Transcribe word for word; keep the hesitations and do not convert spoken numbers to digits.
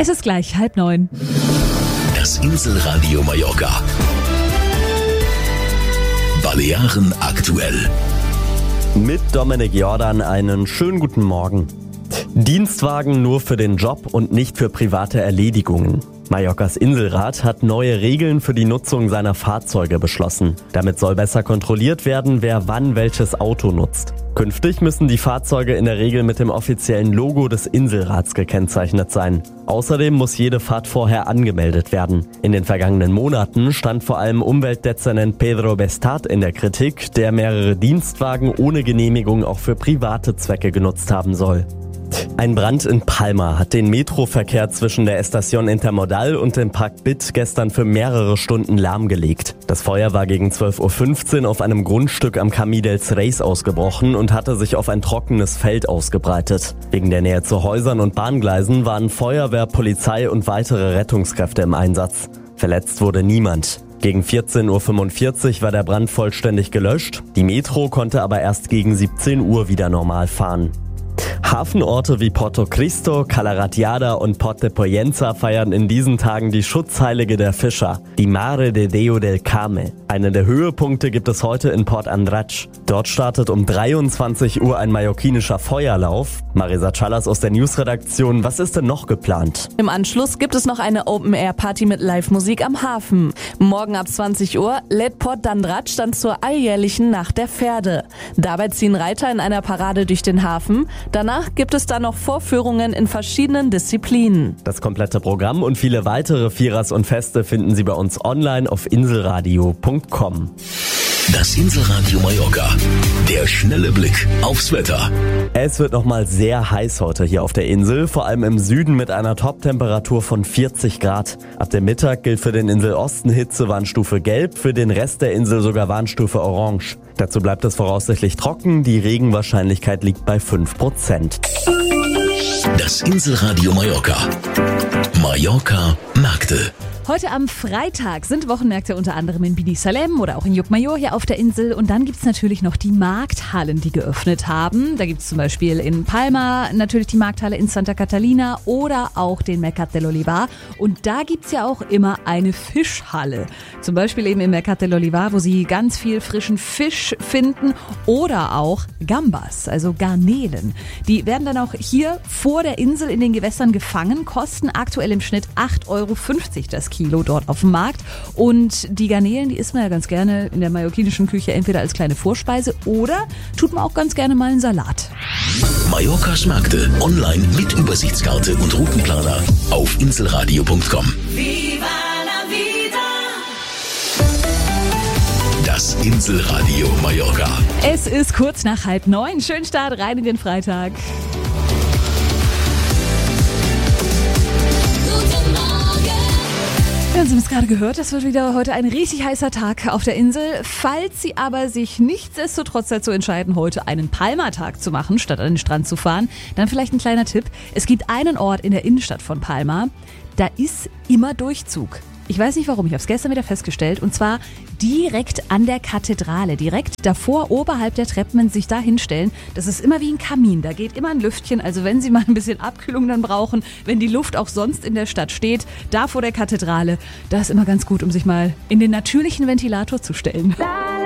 Es ist gleich halb neun. Das Inselradio Mallorca. Balearen aktuell. Mit Dominik Jordan einen schönen guten Morgen. Dienstwagen nur für den Job und nicht für private Erledigungen. Mallorcas Inselrat hat neue Regeln für die Nutzung seiner Fahrzeuge beschlossen. Damit soll besser kontrolliert werden, wer wann welches Auto nutzt. Künftig müssen die Fahrzeuge in der Regel mit dem offiziellen Logo des Inselrats gekennzeichnet sein. Außerdem muss jede Fahrt vorher angemeldet werden. In den vergangenen Monaten stand vor allem Umweltdezernent Pedro Bestat in der Kritik, der mehrere Dienstwagen ohne Genehmigung auch für private Zwecke genutzt haben soll. Ein Brand in Palma hat den Metroverkehr zwischen der Estación Intermodal und dem Park Bit gestern für mehrere Stunden lahmgelegt. Das Feuer war gegen zwölf Uhr fünfzehn auf einem Grundstück am Camí dels Reis ausgebrochen und hatte sich auf ein trockenes Feld ausgebreitet. Wegen der Nähe zu Häusern und Bahngleisen waren Feuerwehr, Polizei und weitere Rettungskräfte im Einsatz. Verletzt wurde niemand. Gegen vierzehn Uhr fünfundvierzig war der Brand vollständig gelöscht. Die Metro konnte aber erst gegen siebzehn Uhr wieder normal fahren. Hafenorte wie Porto Cristo, Cala Ratjada und Port de Pollença feiern in diesen Tagen die Schutzheilige der Fischer, die Mare de Déu del Carme. Einen der Höhepunkte gibt es heute in Port Andratx. Dort startet um dreiundzwanzig Uhr ein mallorquinischer Feuerlauf. Marisa Chalas aus der Newsredaktion, was ist denn noch geplant? Im Anschluss gibt es noch eine Open-Air-Party mit Live-Musik am Hafen. Morgen ab zwanzig Uhr lädt Port d'Andratx dann zur alljährlichen Nacht der Pferde. Dabei ziehen Reiter in einer Parade durch den Hafen. Danach gibt es dann noch Vorführungen in verschiedenen Disziplinen. Das komplette Programm und viele weitere Vierers und Feste finden Sie bei uns online auf inselradio punkt com. Das Inselradio Mallorca. Der schnelle Blick aufs Wetter. Es wird nochmal sehr heiß heute hier auf der Insel, vor allem im Süden mit einer Top-Temperatur von vierzig Grad. Ab dem Mittag gilt für den Inselosten Hitzewarnstufe Gelb, für den Rest der Insel sogar Warnstufe Orange. Dazu bleibt es voraussichtlich trocken, die Regenwahrscheinlichkeit liegt bei fünf Prozent. Das Inselradio Mallorca. Mallorca Märkte. Heute am Freitag sind Wochenmärkte unter anderem in Bini Salem oder auch in Llucmajor hier auf der Insel. Und dann gibt's natürlich noch die Markthallen, die geöffnet haben. Da gibt's zum Beispiel in Palma natürlich die Markthalle in Santa Catalina oder auch den Mercat del Olivar. Und da gibt's ja auch immer eine Fischhalle. Zum Beispiel eben im Mercat del Olivar, wo Sie ganz viel frischen Fisch finden oder auch Gambas, also Garnelen. Die werden dann auch hier vor der Insel in den Gewässern gefangen, kosten aktuell im Schnitt acht Euro fünfzig das Kilo dort auf dem Markt. Und die Garnelen, die isst man ja ganz gerne in der mallorquinischen Küche entweder als kleine Vorspeise oder tut man auch ganz gerne mal einen Salat. Mallorcas Märkte online mit Übersichtskarte und Routenplaner auf inselradio punkt com. Viva la vida. Das Inselradio Mallorca. Es ist kurz nach halb neun. Schönen Start rein in den Freitag. Ja, Sie haben es gerade gehört, das wird wieder heute ein richtig heißer Tag auf der Insel. Falls Sie aber sich nichtsdestotrotz dazu entscheiden, heute einen Palma-Tag zu machen, statt an den Strand zu fahren, dann vielleicht ein kleiner Tipp. Es gibt einen Ort in der Innenstadt von Palma, da ist immer Durchzug. Ich weiß nicht warum, ich habe es gestern wieder festgestellt, und zwar direkt an der Kathedrale, direkt davor, oberhalb der Treppen, wenn Sie sich da hinstellen. Das ist immer wie ein Kamin, da geht immer ein Lüftchen, also wenn Sie mal ein bisschen Abkühlung dann brauchen, wenn die Luft auch sonst in der Stadt steht, da vor der Kathedrale, da ist immer ganz gut, um sich mal in den natürlichen Ventilator zu stellen.